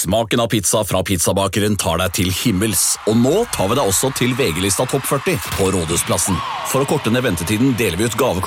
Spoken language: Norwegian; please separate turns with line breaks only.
Smaken av pizza fra pizzabakeren tar deg til himmels, og nå tar vi deg også til VG-lista Topp 40 på Rådhusplassen. For å korte ned ventetiden deler vi ut gavekort